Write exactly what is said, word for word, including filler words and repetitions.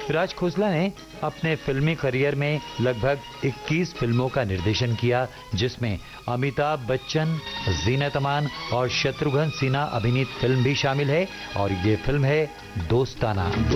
राज खोसला ने अपने फिल्मी करियर में लगभग इक्कीस फिल्मों का निर्देशन किया, जिसमें अमिताभ बच्चन, जीनत अमान और शत्रुघ्न सिन्हा अभिनीत फिल्म भी शामिल है और ये फिल्म है दोस्ताना।